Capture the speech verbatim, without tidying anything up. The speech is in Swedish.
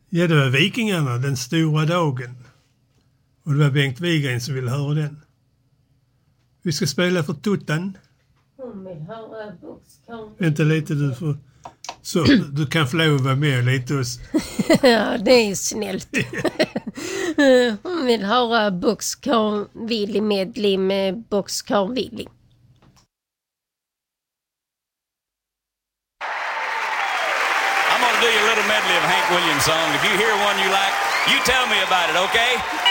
Ja, det var Vikingarna, den stora dagen. Och det var Bengt Wigren som ville höra den. Vi ska spela för Tuttan. Hon vill höra boxkorn. Vänta lite, du får... Så, du kan få lov att vara med lite hos... Ja, det är snällt. Hon vill höra boxkorn Willy medley med boxkorn Willy. I'm going to do you a little medley of Hank Williams song. If you hear one you like, you tell me about it, okay?